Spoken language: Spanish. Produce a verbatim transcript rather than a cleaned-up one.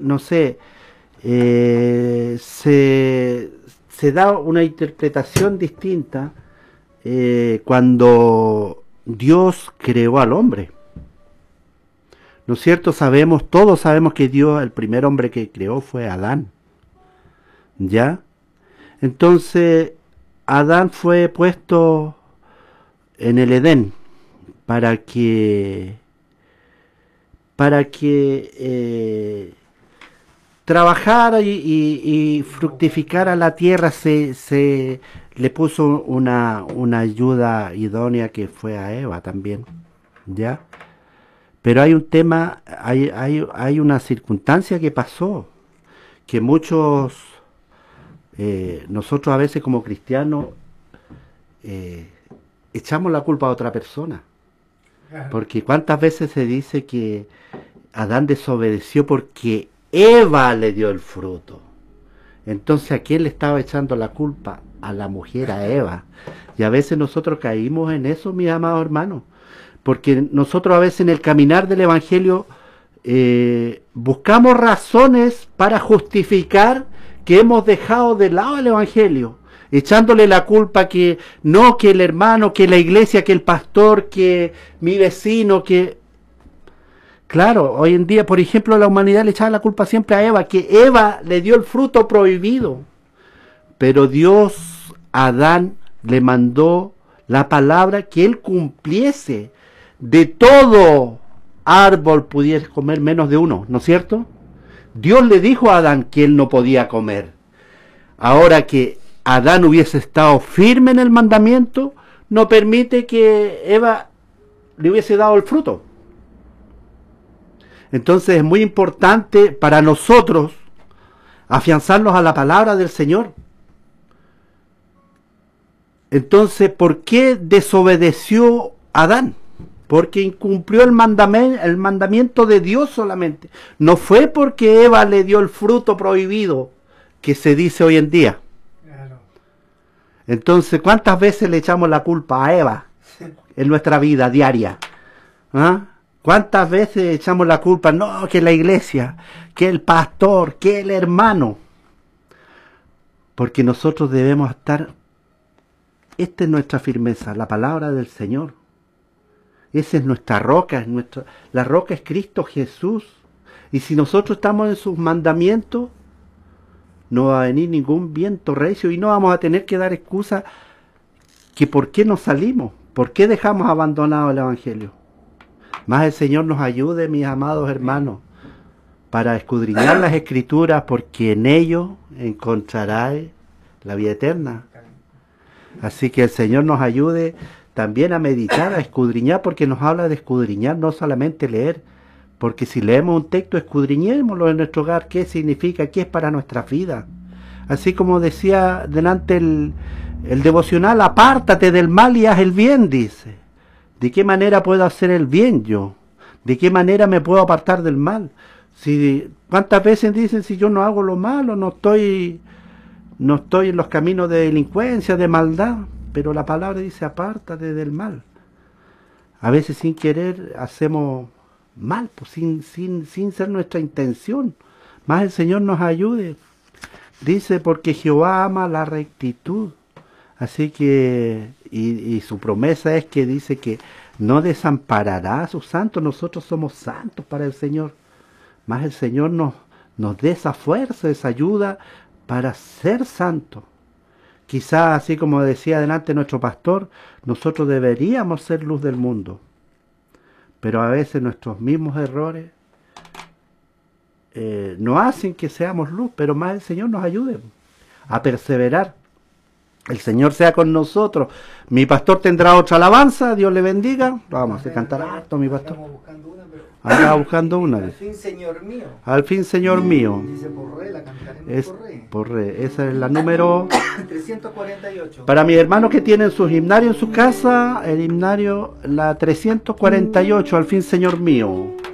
no sé, eh, se, se da una interpretación distinta eh, cuando Dios creó al hombre. ¿No es cierto? Sabemos, todos sabemos que Dios, el primer hombre que creó fue Adán. ¿Ya? Entonces, Adán fue puesto en el Edén para que para que eh, trabajara y, y, y fructificara la tierra. Se, se le puso una, una ayuda idónea que fue a Eva también, ¿ya? Pero hay un tema, hay, hay, hay una circunstancia que pasó, que muchos, eh, nosotros a veces como cristianos, eh, echamos la culpa a otra persona. Porque cuántas veces se dice que Adán desobedeció porque Eva le dio el fruto. Entonces, ¿a quién le estaba echando la culpa? A la mujer, a Eva. Y a veces nosotros caímos en eso, mis amados hermanos. Porque nosotros a veces en el caminar del Evangelio eh, buscamos razones para justificar que hemos dejado de lado el Evangelio, echándole la culpa que no, que el hermano, que la iglesia, que el pastor, que mi vecino, que... Claro, hoy en día, por ejemplo, la humanidad le echaba la culpa siempre a Eva, que Eva le dio el fruto prohibido. Pero Dios a Adán le mandó la palabra que él cumpliese. De todo árbol pudiera comer menos de uno, ¿no es cierto? Dios le dijo a Adán que él no podía comer. Ahora que Adán hubiese estado firme en el mandamiento, no permite que Eva le hubiese dado el fruto. Entonces es muy importante para nosotros afianzarnos a la palabra del Señor. Entonces, ¿por qué desobedeció Adán? Porque incumplió el mandamiento, el mandamiento de Dios solamente. No fue porque Eva le dio el fruto prohibido que se dice hoy en día. Claro. Entonces, ¿cuántas veces le echamos la culpa a Eva en nuestra vida diaria? ¿Ah? ¿Cuántas veces echamos la culpa? No, que la iglesia, que el pastor, que el hermano. Porque nosotros debemos estar... Esta es nuestra firmeza, la palabra del Señor. Esa es nuestra roca, es nuestra, la roca es Cristo Jesús. Y si nosotros estamos en sus mandamientos, no va a venir ningún viento recio y no vamos a tener que dar excusa que por qué nos salimos, por qué dejamos abandonado el Evangelio. Más el Señor nos ayude, mis amados hermanos, para escudriñar las Escrituras, porque en ello encontrarás la vida eterna. Así que el Señor nos ayude también a meditar, a escudriñar, porque nos habla de escudriñar, no solamente leer, porque si leemos un texto, escudriñémoslo en nuestro hogar, qué significa, qué es para nuestra vida. Así como decía delante el, el devocional, apártate del mal y haz el bien, dice. ¿De qué manera puedo hacer el bien yo? ¿De qué manera me puedo apartar del mal? Si, ¿cuántas veces dicen, si yo no hago lo malo, no estoy... No estoy en los caminos de delincuencia, de maldad, pero la palabra dice, apártate del mal. A veces sin querer hacemos mal, pues, sin, sin, sin ser nuestra intención. Más el Señor nos ayude. Dice, porque Jehová ama la rectitud. Así que, y, y su promesa es que dice que no desamparará a sus santos. Nosotros somos santos para el Señor. Más el Señor nos, nos dé esa fuerza, esa ayuda, para ser santo. Quizás, así como decía adelante nuestro pastor, nosotros deberíamos ser luz del mundo. Pero a veces nuestros mismos errores eh, no hacen que seamos luz, pero más el Señor nos ayude a perseverar. El Señor sea con nosotros. Mi pastor tendrá otra alabanza, Dios le bendiga. Vamos a hacer cantar harto, mi pastor. Andaba buscando una. Al fin, Señor mío. Al fin, Señor mío. Dice por re, la cantaremos es, por re. Por re. Esa es la número trescientos cuarenta y ocho. Para mis hermanos que tienen sus himnarios en su casa, el himnario, la trescientos cuarenta y ocho, al fin, Señor mío.